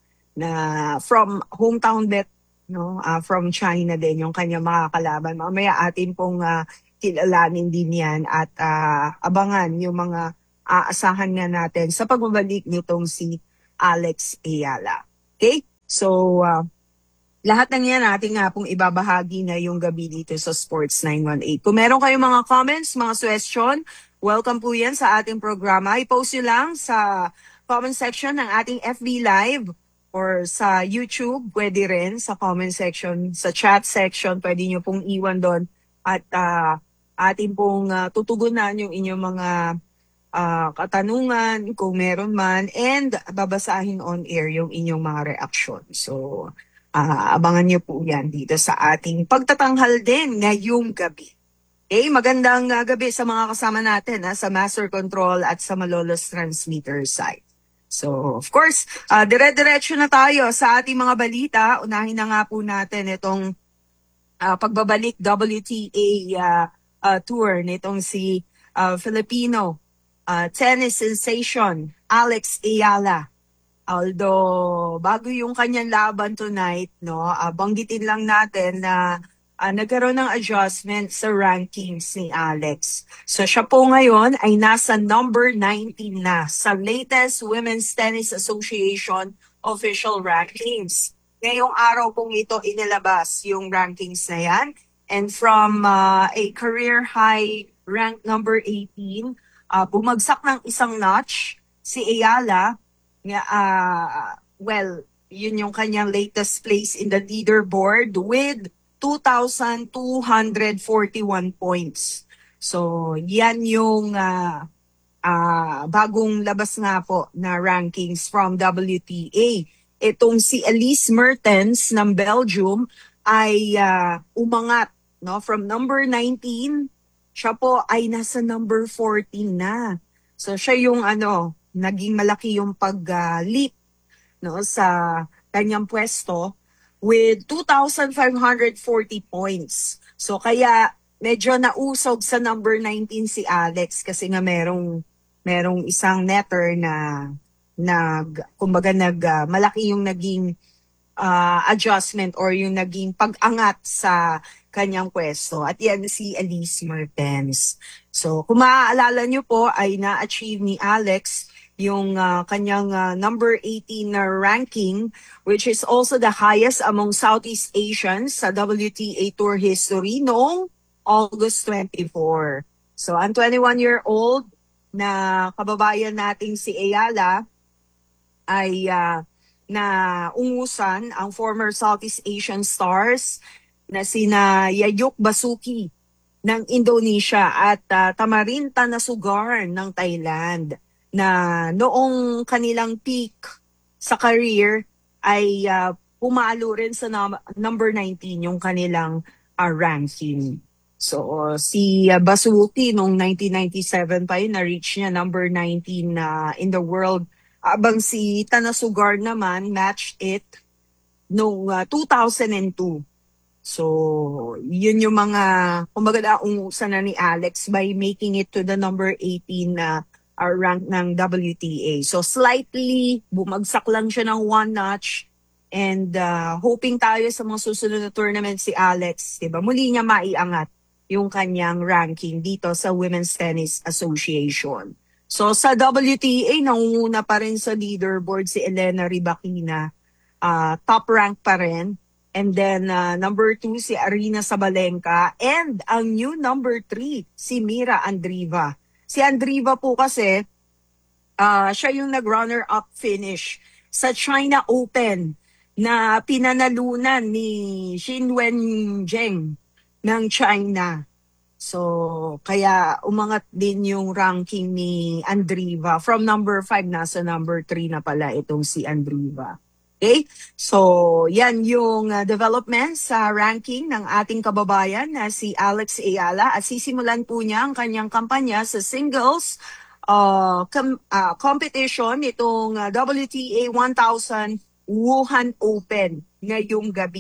na from hometown bet, no, uh, from China din yung kanya makakalaban. Mamaya atin pong uh, kilalanin din yan at uh, abangan yung mga aasahan nga natin sa pagbabalik nitong si Alex Ayala. Okay? So, uh, lahat ng yan natin nga pong ibabahagi na yung gabi dito sa Sports nine one eight. Kung meron kayong mga comments, mga suggestion, welcome po yan sa ating programa. I-post nyo lang sa comment section ng ating F B Live or sa YouTube, pwede rin sa comment section, sa chat section, pwede nyo pong iwan doon at uh, ating pong uh, tutugunan yung inyong mga uh, katanungan kung meron man and babasahin on air yung inyong mga reaction. So, Uh, abangan niyo po yan dito sa ating pagtatanghal din ngayong gabi. Okay, magandang uh, gabi sa mga kasama natin ha, sa Master Control at sa Malolos Transmitter side. So, of course, uh, dire-diretso na tayo sa ating mga balita. Unahin na nga po natin itong uh, pagbabalik W T A uh, uh, tour nitong si uh, Filipino uh, tennis sensation Alex Ayala. Although, bago yung kanyang laban tonight, no, uh, banggitin lang natin na uh, nagkaroon ng adjustment sa rankings ni Alex. So siya po ngayon ay nasa number nineteen na sa latest Women's Tennis Association official rankings. Ngayong araw pong ito inilabas yung rankings na yan. And from uh, a career high rank number eighteen, uh, bumagsak ng isang notch si Ayala. Yeah, uh, well, yun yung kanyang latest place in the leaderboard with two thousand two hundred forty-one points. So, yan yung uh, uh, bagong labas nga po na rankings from W T A. Itong si Elise Mertens ng Belgium ay uh, umangat, no, from number nineteen, siya po ay nasa number fourteen na. So, siya yung ano, naging malaki yung pag-leap uh, no, sa kanyang pwesto with two thousand five hundred forty points. So kaya medyo nausog sa number nineteen si Alex kasi nga merong merong isang netter na nag kumbaga nag uh, malaki yung naging uh, adjustment or yung naging pag-angat sa kanyang pwesto. At yan si Elise Mertens. So kung maaalala nyo po ay na-achieve ni Alex yung uh, kanyang uh, number eighteen na ranking, which is also the highest among Southeast Asians sa W T A Tour history noong August twenty-fourth. So, ang twenty-one-year-old na kababayan nating si Ayala ay uh, na ungusan ang former Southeast Asian stars na sina Yayuk Basuki ng Indonesia at uh, Tamarin Tanasugar ng Thailand, na noong kanilang peak sa career ay uh, pumalo rin sa num- number nineteen yung kanilang uh, ranking. So uh, si uh, Basuki noong nineteen ninety-seven pa yun, na-reach niya number nineteen na uh, in the world. Abang si Tanasugar naman matched it noong uh, two thousand two. So yun yung mga kumbaga naungusan na ni Alex by making it to the number eighteen na uh, our rank ng W T A. So slightly, bumagsak lang siya ng one notch and uh, hoping tayo sa mga susunod na tournament si Alex, diba? Muli niya maiangat yung kanyang ranking dito sa Women's Tennis Association. So sa W T A, nangunguna pa rin sa leaderboard si Elena Rybakina, uh, top rank pa rin. And then uh, number two si Arina Sabalenka and ang new number three si Mira Andreeva. Si Andreeva po kasi, uh, siya yung nag-runner-up finish sa China Open na pinanalunan ni Xin Weizheng ng China. So, kaya umangat din yung ranking ni Andreeva. From number five, nasa number three na pala itong si Andreeva. Okay? So, yan yung uh, development sa ranking ng ating kababayan na si Alex Ayala. At sisimulan po niya ang kanyang kampanya sa singles uh, com- uh, competition itong uh, W T A one thousand Wuhan Open ngayong gabi.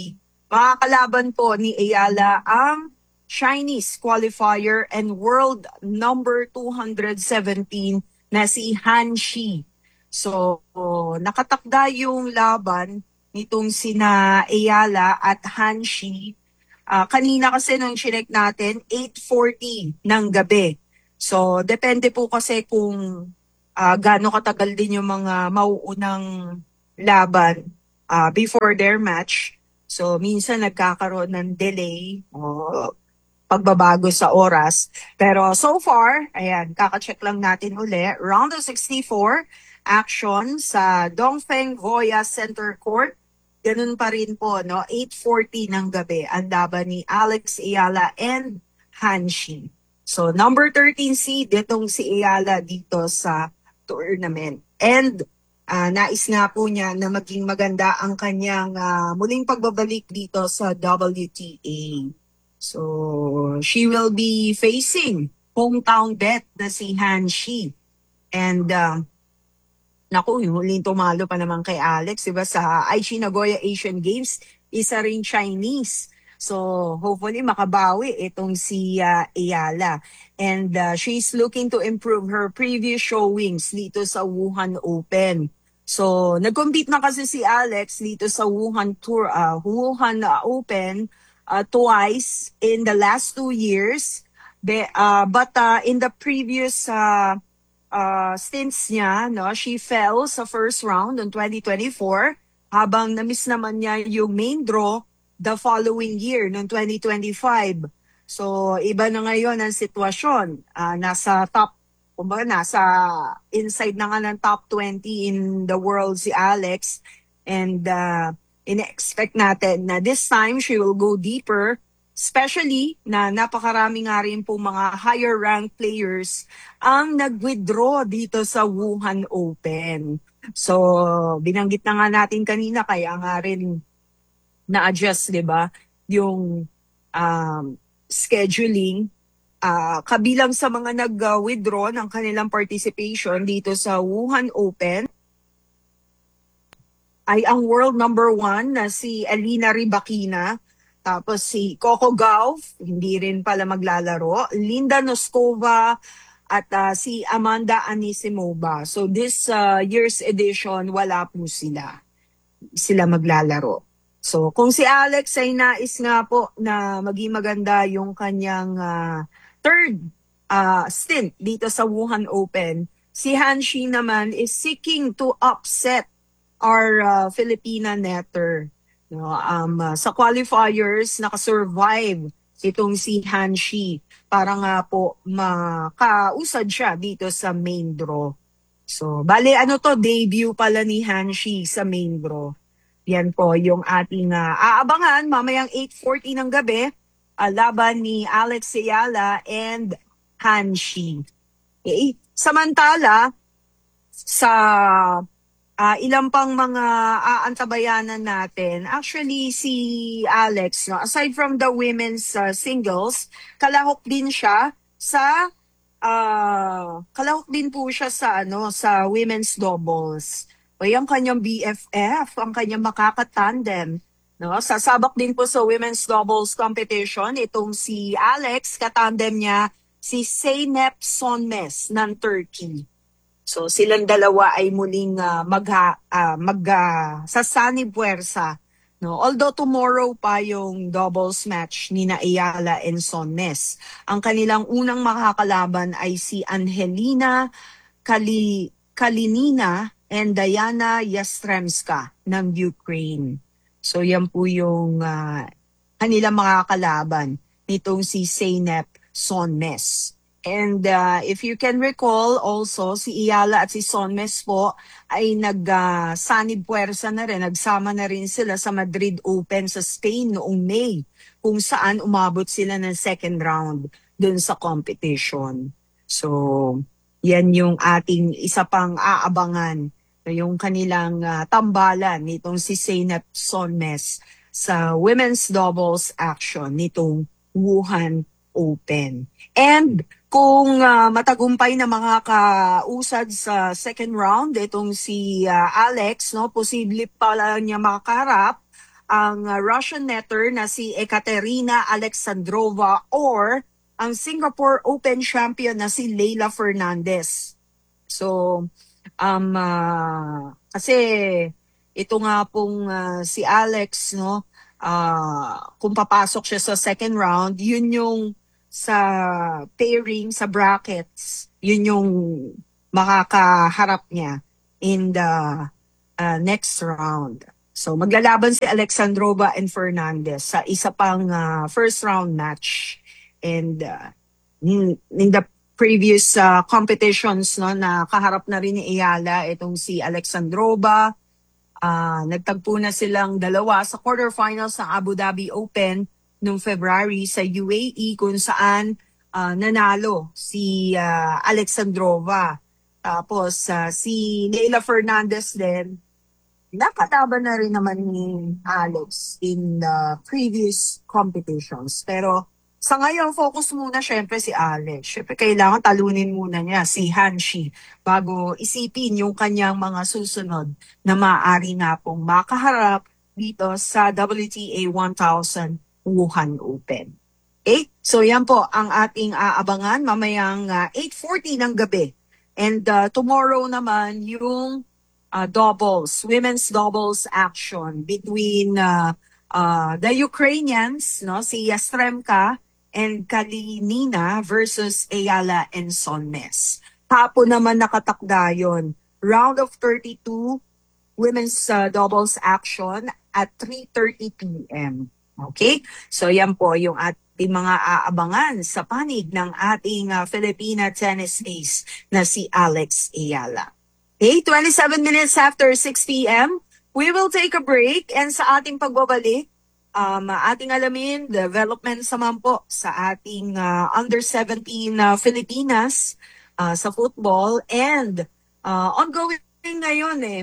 Makakalaban po ni Ayala ang Chinese qualifier and world number two hundred seventeen na si Han Shi. So, oh, nakatakda yung laban nitong sina Ayala at Han Shi. Uh, kanina kasi nung chinek natin, eight forty ng gabi. So, depende po kasi kung uh, gaano katagal din yung mga mauunang laban uh, before their match. So, minsan nagkakaroon ng delay o pagbabago sa oras. Pero so far, ayan, kakacheck lang natin uli. Round of sixty-four, action sa Dongfeng Voya Center Court. Ganun pa rin po, no? eight forty ng gabi ang laban ni Alex Ayala and Han Shi. So, number thirteen seed, itong si Ayala dito sa tournament. And uh, nais nga po niya na maging maganda ang kanyang uh, muling pagbabalik dito sa W T A. So, she will be facing hometown bet na si Han Shi. And, uh, naku, yung huling tumalo pa naman kay Alex, diba, sa Aichi Nagoya Asian Games, isa rin Chinese. So, hopefully makabawi itong si uh, Ayala. And uh, she's looking to improve her previous showings dito sa Wuhan Open. So, nag-compete na kasi si Alex dito sa Wuhan Tour, uh, Wuhan uh, Open uh, twice in the last two years. Be, uh, but uh, in the previous uh, uh, stints niya, no, she fell sa first round in twenty twenty-four habang na-miss naman niya yung main draw the following year, noong twenty twenty-five. So, iba na ngayon ang sitwasyon. Uh, nasa top, kumbaga nasa inside na nga ng top twenty in the world si Alex. And uh, in-expect natin na this time she will go deeper, especially na napakarami nga rin po mga higher ranked players ang nag-withdraw dito sa Wuhan Open. So, binanggit na nga natin kanina, kaya nga rin na-adjust, di ba, yung um, scheduling. Uh, kabilang sa mga nag-withdraw ng kanilang participation dito sa Wuhan Open ay ang world number one na si Alina Rybakina, tapos si Coco Gauff, hindi rin pala maglalaro, Linda Noskova, at uh, si Amanda Anisimova. So this uh, year's edition, wala po sila. Sila maglalaro. So kung si Alex ay nais nga po na maging maganda yung kanyang uh, third uh, stint dito sa Wuhan Open, si Han Shi naman is seeking to upset our uh, Filipina netter. No, um, uh, sa qualifiers, nakasurvive itong si Han Shi para nga po makausad siya dito sa main draw. So, bale ano to, debut pala ni Han Shi sa main draw. Yan po yung ating uh, aabangan mamayang eight forty ng gabi, uh, laban ni Alex Ayala and Han Shi. Okay? Samantala, sa Uh, ilang pang mga aantabayanan natin. Actually, si Alex, no, aside from the women's uh, singles, kalahok din siya sa uh, kalahok din po siya sa ano sa women's doubles. O yung kanyang B F F, ang kanyang makakatandem. No, sasabak din po sa women's doubles competition itong si Alex, katandem niya si Zeynep Sonmez ng Turkey. So silang dalawa ay muling uh, magha, uh, mag uh, sasanib puwersa. No? Although tomorrow pa yung doubles match ni na Ayala and Sonmez. Ang kanilang unang makakalaban ay si Angelina Kali, Kalinina and Diana Yastremska ng Ukraine. So yan po yung uh, kanilang makakalaban nitong si Zeynep Sonmez. And uh, if you can recall also, si Ayala at si Sonmez po ay nag-sanib uh, puwersa na rin, nagsama na rin sila sa Madrid Open sa Spain noong May, kung saan umabot sila ng second round dun sa competition. So, yan yung ating isa pang aabangan, yung kanilang uh, tambalan nitong si Zeynep Sonmez sa women's doubles action nitong Wuhan Open. And kung uh, matagumpay na makakausad sa second round, itong si uh, Alex, no, posible pala niya makakarap ang uh, Russian netter na si Ekaterina Alexandrova or ang Singapore Open champion na si Leylah Fernandez. So, um, uh, kasi ito nga pong uh, si Alex, no, uh, kung papasok siya sa second round, yun yung sa pairing, sa brackets, yun yung makakaharap niya in the uh, next round. So maglalaban si Alexandrova and Fernandez sa isa pang uh, first round match. And uh, in, in the previous uh, competitions, no, na kaharap na rin ni Ayala itong si Alexandrova. Uh, nagtagpo na silang dalawa sa quarterfinals ng Abu Dhabi Open noong February sa U A E kung saan uh, nanalo si uh, Alexandrova. Tapos uh, si Leylah Fernandez din, nakataban na rin naman ni Alex in the previous competitions. Pero sa ngayon, focus muna syempre si Alex. Syempre kailangan talunin muna niya si Hanshi bago isipin yung kanyang mga susunod na maaari na pong makaharap dito sa W T A one thousand Wuhan Open. Okay? So yan po ang ating aabangan mamayang uh, eight forty ng gabi. And uh, tomorrow naman yung uh, doubles, women's doubles action between uh, uh, the Ukrainians, no, si Yastremka and Kalinina versus Ayala and Sonmes. Hapon naman nakatakda yun. Round of thirty-two, women's uh, doubles action at three thirty p.m. Okay? So yan po yung ating mga aabangan sa panig ng ating uh, Filipina tennis ace na si Alex Ayala. Okay, twenty-seven minutes after six p.m. We will take a break and sa ating pagbabalik, um, ating alamin developments naman po sa ating uh, under seventeen uh, Filipinas uh, sa football and uh, ongoing ngayon eh.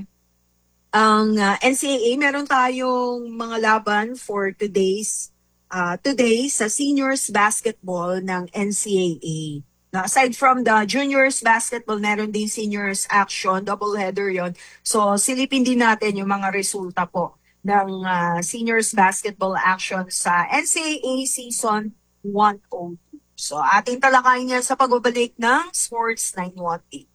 Ang uh, N C A A, meron tayong mga laban for today's uh, today sa seniors basketball ng N C A A. Now, aside from the juniors basketball, meron din seniors action, doubleheader yon. So silipin din natin yung mga resulta po ng uh, seniors basketball action sa N C A A season one oh two. So ating talakayin yan sa pagbabalik ng Sports nine one eight.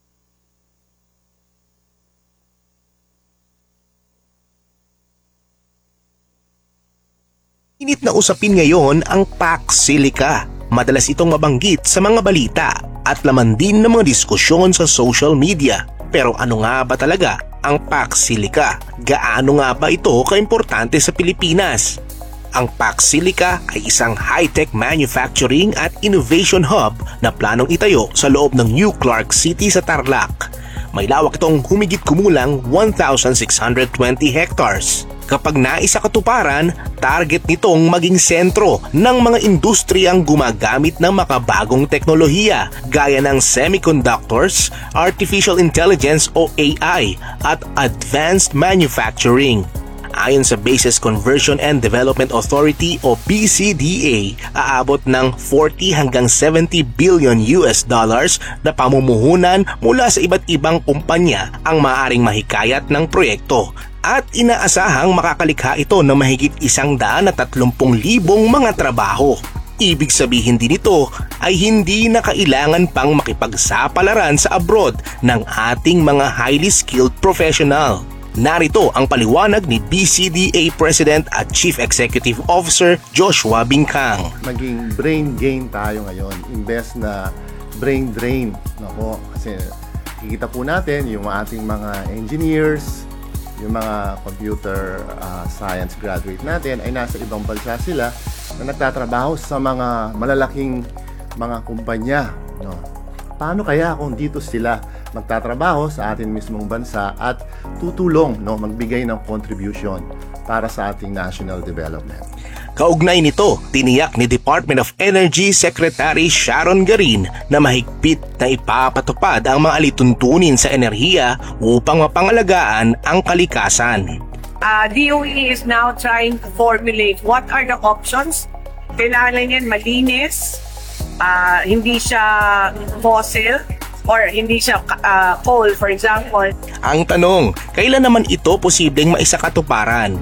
Init na usapin ngayon ang Pax Silica. Madalas itong mabanggit sa mga balita at laman din ng mga diskusyon sa social media. Pero ano nga ba talaga ang Pax Silica? Gaano nga ba ito kaimportante sa Pilipinas? Ang Pax Silica ay isang high-tech manufacturing at innovation hub na planong itayo sa loob ng New Clark City sa Tarlac. May lawak itong humigit kumulang one thousand six hundred twenty hectares. Kapag naisa katuparan, target nitong maging sentro ng mga industriyang gumagamit ng makabagong teknolohiya gaya ng semiconductors, artificial intelligence o A I at advanced manufacturing. Ayon sa Bases Conversion and Development Authority o B C D A, aabot ng forty hanggang seventy billion U S dollars na pamumuhunan mula sa iba't ibang kumpanya ang maaaring mahikayat ng proyekto. At inaasahang makakalikha ito ng mahigit isang daan at tatlumpung libong mga trabaho. Ibig sabihin din ito ay hindi na kailangan pang makipagsapalaran sa abroad ng ating mga highly skilled professional. Narito ang paliwanag ni B C D A President at Chief Executive Officer Joshua Bincang. Maging brain gain tayo ngayon, imbes na brain drain. Nako, kasi kikita po natin yung ating mga engineers, yung mga computer uh, science graduate natin ay nasa ibang bansa sila na nagtatrabaho sa mga malalaking mga kumpanya. No? Paano kaya kung dito sila magtatrabaho sa ating mismong bansa at tutulong, no, magbigay ng contribution para sa ating national development? Kaugnay nito, tiniyak ni Department of Energy Secretary Sharon Garin na mahigpit na ipapatupad ang mga alituntunin sa enerhiya upang mapangalagaan ang kalikasan. Uh, D O E is now trying to formulate what are the options. Kailangan yan malinis, uh, hindi siya fossil, or hindi siya uh, coal, for example. Ang tanong, kailan naman ito posibleng maisakatuparan?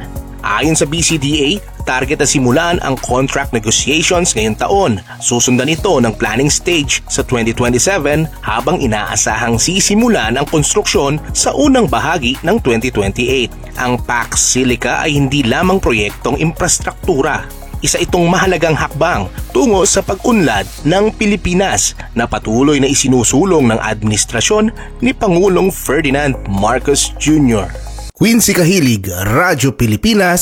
Ayon sa B C D A, target na simulan ang contract negotiations ngayong taon. Susundan ito ng planning stage sa twenty twenty-seven habang inaasahang sisimulan ang konstruksyon sa unang bahagi ng twenty twenty-eight. Ang Pax Silica ay hindi lamang proyektong infrastruktura. Isa itong mahalagang hakbang tungo sa pag-unlad ng Pilipinas na patuloy na isinusulong ng administrasyon ni Pangulong Ferdinand Marcos Junior Quincy Kahilig, Radyo Pilipinas,